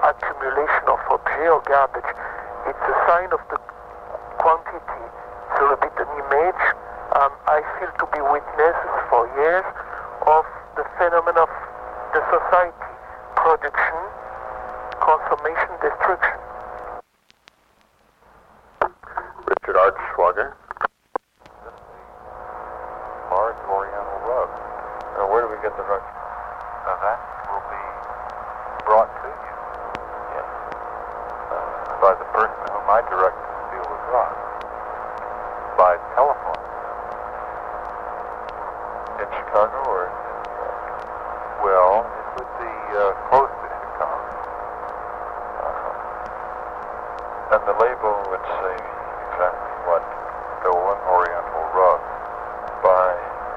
accumulation of object or garbage. It's a sign of the quantity. It's a little bit an image. I feel to be witnesses for years of the phenomenon of the society, production, consummation, destruction. Richard Archschwager. Large oriental rug. Now, where do we get the rug? That will be brought to you. Yes. By the person whom I direct to steal the rug. By telephone. In Chicago or in New York? Well, it would be close to Chicago. And the label would say exactly what? Stolen Oriental rug. By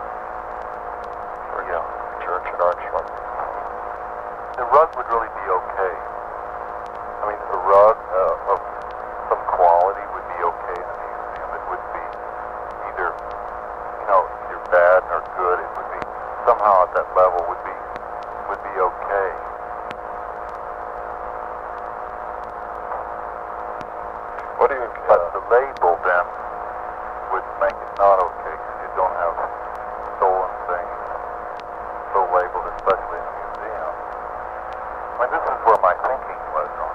Richard Archschwager. The rug would really be okay. I mean, a rug of some quality would be okay in a museum. It would be either, either bad or good. It would be somehow at that level would be okay. What do you? But the label then would make it not okay because you don't have stolen things so labeled, especially in a museum. I mean, this is where my thinking was on.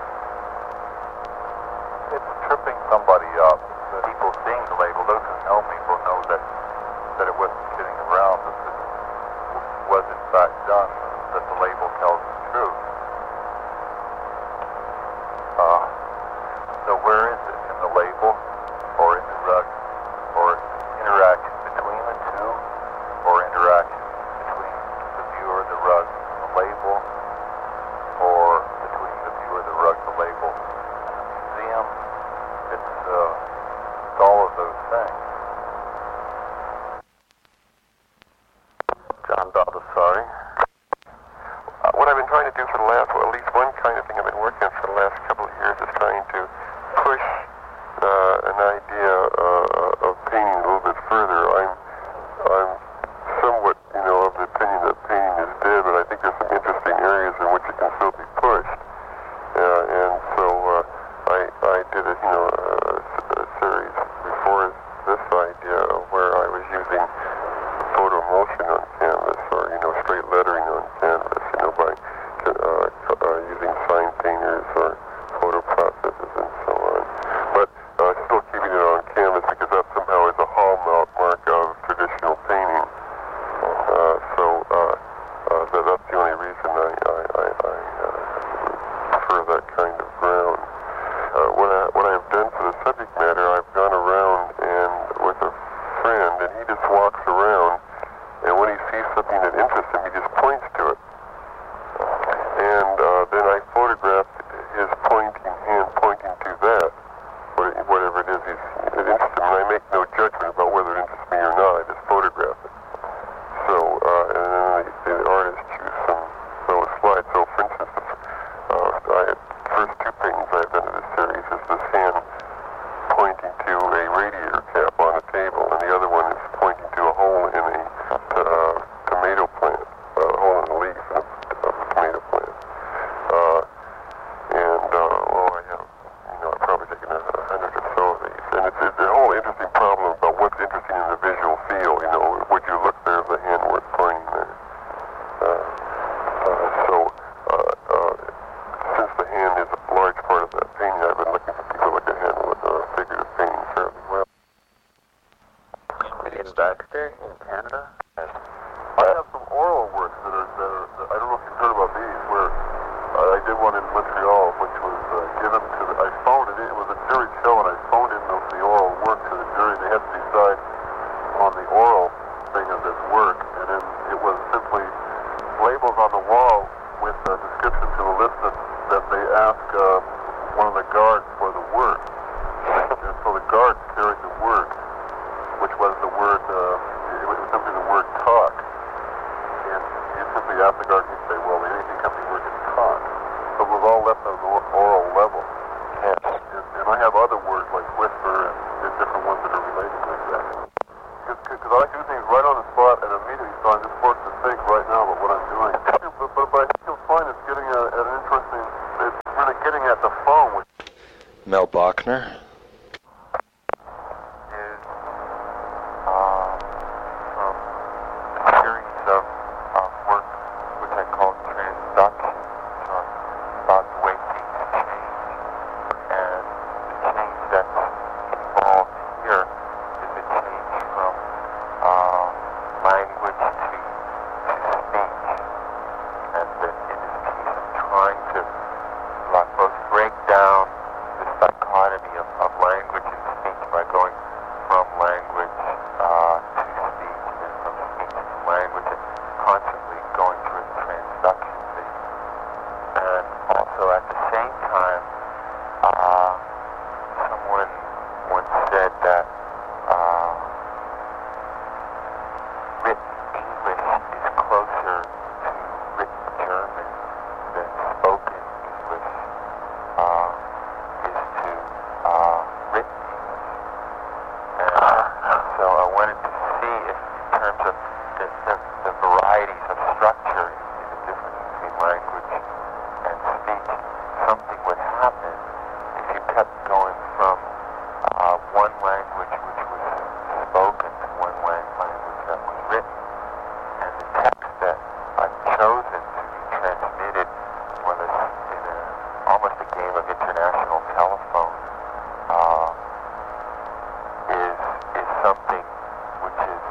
It's tripping somebody up. People seeing the label, those who know me will know that it wasn't kidding around, that this was in fact done, that the label tells the truth. So where is it? In the label, or in the rug, or interaction between the two, or interaction between the viewer, the rug, the label, or between the viewer, the rug, the label, and the museum? It's all of those things. John Baldessari. What I've been trying to do for the last, well, at least one kind of thing I've been working on for the last couple of years is trying to push an idea of painting a little bit further. I'm somewhat, of the opinion that painting is dead, but I think there's some interesting areas in which it can still be pushed. And so I did a series before this idea where I was using photo motion on canvas, or straight lettering on canvas, by using sign painters or photo processes and so on. But still keeping it on canvas because that somehow is a hallmark of traditional painting. That's the only reason I prefer that kind of ground. What I've done for the subject matter, I've gone around and with a friend, and he just walks around, and when he sees something that interests him, he just points to it. And then I photographed his hand pointing to that, whatever it is it interests him, and I make no judgment about whether it interests me or not. I just photograph it. So, and then the artist choose some slides. So, for instance, the first two paintings I've done in this series is this hand pointing to a radiator cap on a table, and the other one is pointing to a hole in a tomato plant, a hole in the leaf of a tomato plant. I have, I've probably taken 100 or so of these, and it's the whole interesting problem about what's interesting in the visual field. Would you look there if the hand weren't pointing there? Since the hand is a large part of that painting, I've been looking for people that can handle figurative painting fairly well. In Baxter, in Canada? I have some oral works that are I don't know if you've heard about these, where I did one in Montreal, which was given to I phoned it in. It was a jury show, and I phoned in the oral work to the jury. They had to decide on the oral thing of this work, and then it was simply labels on the wall with a description to the list that they asked one of the guards for the word. And so the guard carried the word, which was the word, it was simply the word talk. And you simply ask the guard, and he'd say, well, anything can be word is talk. So it was all left on the oral level. Yes. And I have other words like whisper and different ones that are related like that. Because I like to do things right on the spot and immediately, so I'm just forced to think right now about what I'm doing. But I think you'll find it's getting at an interesting, really getting at the phone, which Mel Bachner. Is from a series of work which I call transduction, which are about the way things change. And the change that's involved here is a change from language to speech. And that in this piece I'm trying to both break down the dichotomy of language and speech by going from language to speech, and then from speech to language, and constantly going through the transduction phase. And also at the same time, someone once said that written English is closer to written German than spoken English is to written English. And so I wanted to see if, in terms of the varieties of structure in the difference between language and speech, something would happen if you kept going from one language which was spoken to one language that was written. And the text that I've chosen to be transmitted more or less in almost a game of international telephone is something which has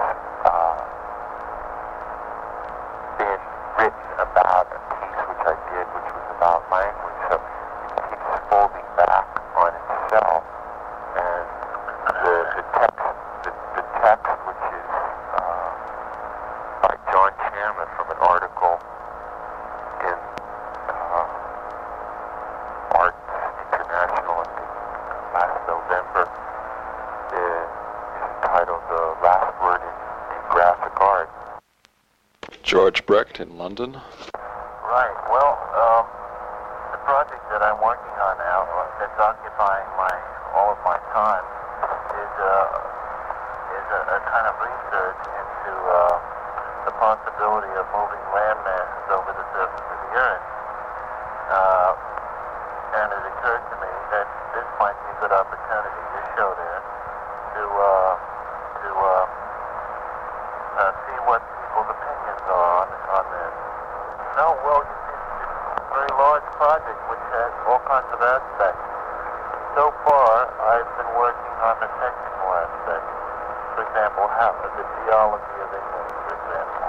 been written about a piece which I did, which was about language. So it keeps folding back on itself. And the text which is by John Chandler from an article in Arts International, I think, last November, is entitled The Last Word in Graphic Art. George Brecht in London. Right. Well, the project that I'm working on now, that's occupying all of my time, is a kind of research into the possibility of moving land masses over the surface of the Earth. And it occurred to me that this might be a good opportunity to show there to see what people's opinions are on this. No, well, you see, it's a very large project which has all kinds of aspects. So far, I've been working on the technical aspect. For example, the geology of England, for example.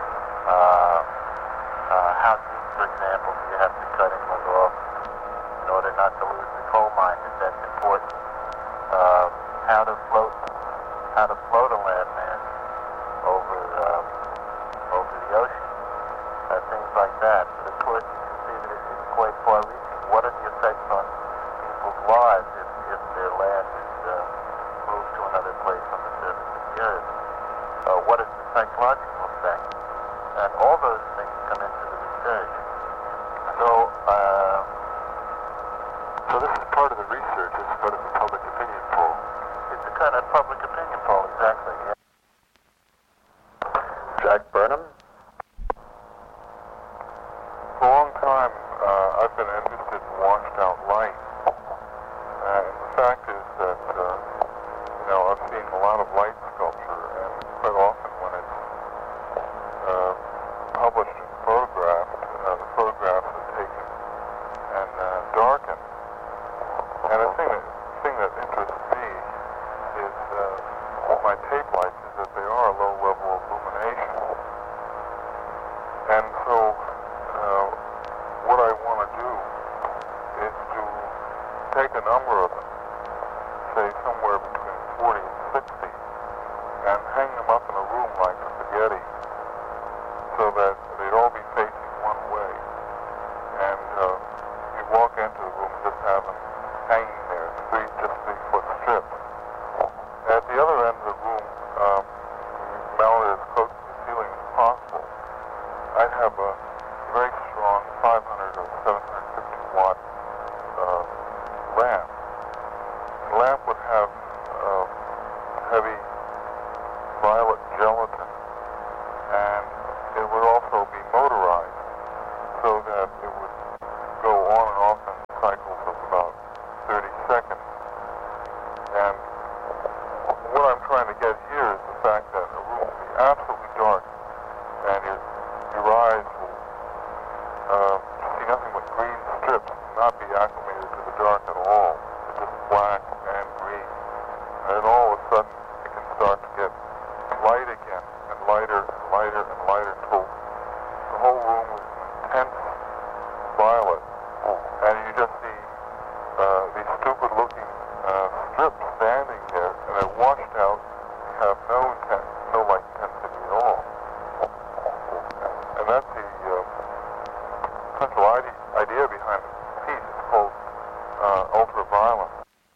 How deep, for example, do you have to cut England off in order not to lose the coal mine? That's important. How to float a landmass over the ocean, things like that. But of course, you can see that it's quite far-reaching. What are the effects on people's lives if their land is moved to another place on the surface of the Earth? What is the psychological effect? And all those things come into the research. so this is part of the research. This is part of the public opinion poll. It's a kind of public opinion poll, exactly. Yeah. Jack Burnham. For a long time, I've been interested in washed-out light. And the fact is that, I've seen a lot of light sculpture, and quite often when it's published and photographed, the photographs are taken and darkened. And the thing that interests me is with my tape lights is that they are a low level of illumination. And so what I want to do is to take a number of them, say somewhere between 40 and 60, and hang them up in a room like spaghetti so that they'd all be facing one way. And you walk into the room and just have them hanging there, just 3-foot strips. At the other end of the room, mount it as close to the ceiling as possible. I'd have a very strong 500 or 750 watt lamp. The lamp would have heavy violet gelatin cycles of about 30 seconds. And what I'm trying to get here is the fact that a room will be absolutely dark, and your eyes will see nothing but green strips, not be acclimated to the dark at all. It's just black and green. And then all of a sudden, it can start to get light again, and lighter and lighter and lighter, until the whole room is intense violet. And you just see these stupid-looking strips standing there, and they're washed out, have no light intensity at all. And that's the central idea behind the piece. It's called Ultraviolet.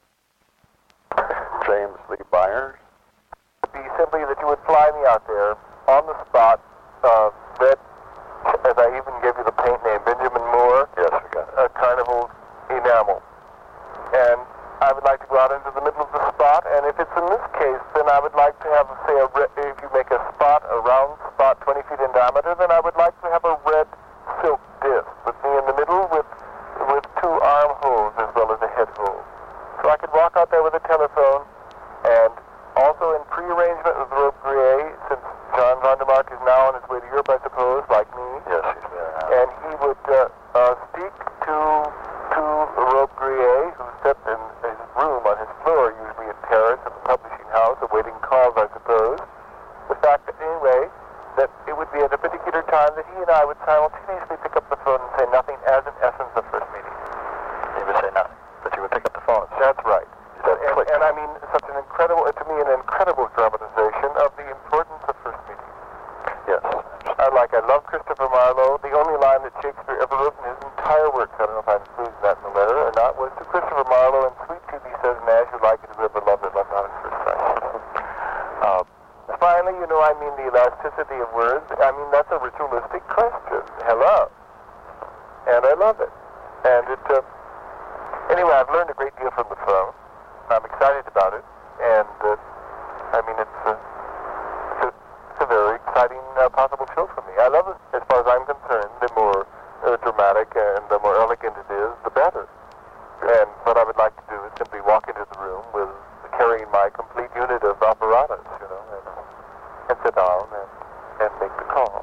James Lee Byers. It would be simply that you would fly me out there on the spot, red, as I even gave you the paint name, Benjamin Moore. Yes, we got it. Carnival enamel. And I would like to go out into the middle of the spot, and if it's in this case, then I would like to have, say, if you make a round spot 20 feet in diameter, then I would like to have a red silk disc with me in the middle with two arm holes as well as a head hole. So I could walk out there with a telephone, and also in pre-arrangement with Robe Grier, since John Vandermark is now on his way to Europe, I suppose, like me. Yes, he's there now. And he would speak to Robe Grier, who sat in his room on his floor, usually in Paris, at the publishing house, awaiting calls, I suppose. The fact that, anyway, that it would be at a particular time that he and I would simultaneously pick up the phone and say nothing as in essence of first meeting. He would say nothing, but you would pick up the phone. That's right. And I mean, such an incredible, to me, an incredible dramatization of the importance of first meeting. Yes. I love Christopher Marlowe. The only line that Shakespeare ever wrote in his entire works, I don't know if I'm including that in the letter or not, was to Christopher Marlowe, and sweet to be says, and as you like it, whoever loved it, loved not at first sight. Finally, I mean, the elasticity of words, I mean, that's a ritualistic question. Hello. And I love it. And anyway, I've learned a great deal from the phone. I'm excited about it. And, I mean, it's a very exciting possible show for me. I love it. As far as I'm concerned, the more dramatic and the more elegant it is, the better. And what I would like to do is simply walk into the room with carrying my complete unit of apparatus, and sit down and make the call.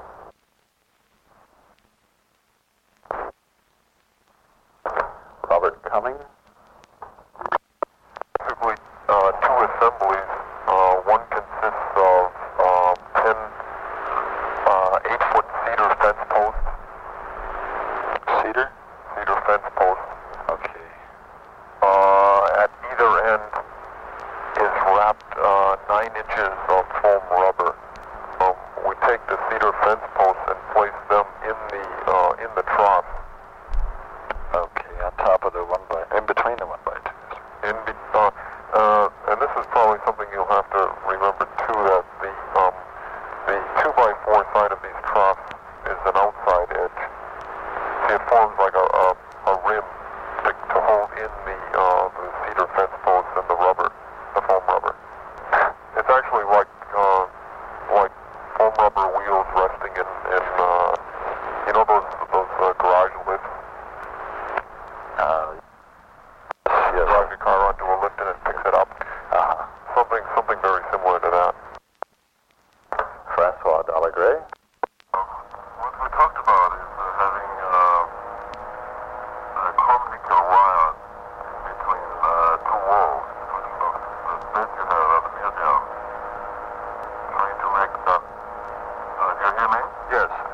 Robert Cummings. Basically, two assemblies. One consists of 10 8-foot cedar fence posts. Cedar? Cedar fence posts. Okay. At either end is wrapped 9 inches of foam rubber. We take the cedar fence posts and place them in the trough. Okay, on top of the 1x, in between the 1x2s. And this is probably something you'll have to remember too, that the 2x4 side of these troughs is an outside edge. See, it forms like a rim to hold in the cedar fence posts and the rubber, the foam rubber. It's actually like foam rubber wheels resting in those garage lifts. You drive your car onto a lift and it picks it up. Something very similar to that. Francois Dallegray. What we talked about is having a communicator wire in between two walls, between the space you have at the museum. Trying to make the... do you hear me? Yes.